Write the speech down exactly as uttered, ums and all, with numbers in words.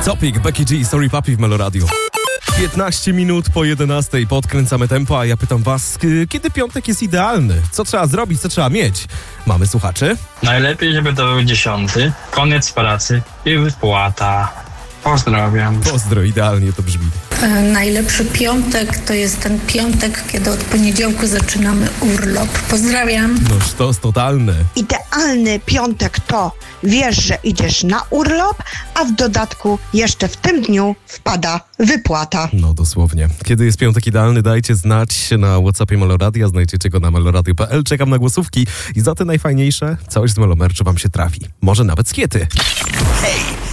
Topic, Becky G, Sorry Papi w Meloradio. piętnaście minut po jedenastej podkręcamy tempo, a ja pytam was, k- kiedy piątek jest idealny? Co trzeba zrobić, co trzeba mieć? Mamy słuchaczy? Najlepiej, żeby to był dziesiąty, koniec pracy i wypłata. Pozdrawiam. Pozdro, idealnie to brzmi. E, Najlepszy piątek to jest ten piątek, kiedy od poniedziałku zaczynamy urlop. Pozdrawiam. No sztos totalne. Idealny piątek to wiesz, że idziesz na urlop, a w dodatku jeszcze w tym dniu wpada wypłata. No dosłownie. Kiedy jest piątek idealny, dajcie znać na WhatsAppie Meloradia, znajdziecie go na meloradio kropka p l. Czekam na głosówki i za te najfajniejsze coś z Melomerczu wam się trafi. Może nawet skiety. Hej!